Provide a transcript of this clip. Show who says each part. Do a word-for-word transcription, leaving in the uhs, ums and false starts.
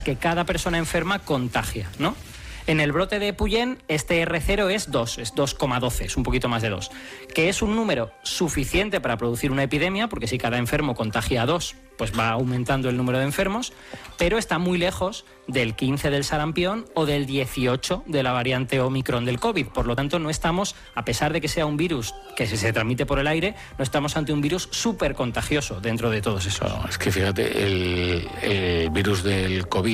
Speaker 1: que cada persona enferma contagia, ¿no? En el brote de Puyén, este erre cero es dos, es dos coma doce, es un poquito más de dos, que es un número suficiente para producir una epidemia, porque si cada enfermo contagia a dos, pues va aumentando el número de enfermos, pero está muy lejos del quince del sarampión o del dieciocho de la variante Omicron del COVID. Por lo tanto, no estamos, a pesar de que sea un virus que se, se transmite por el aire, no estamos ante un virus súper contagioso dentro de todos esos.
Speaker 2: No, es que fíjate, el, el virus del COVID